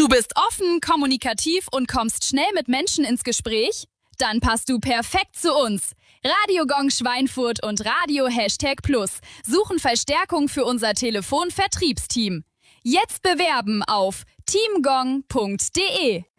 Du bist offen, kommunikativ und kommst schnell mit Menschen ins Gespräch? Dann passt du perfekt zu uns. Radio Gong Schweinfurt und Radio #Plus suchen Verstärkung für unser Telefonvertriebsteam. Jetzt bewerben auf teamgong.de.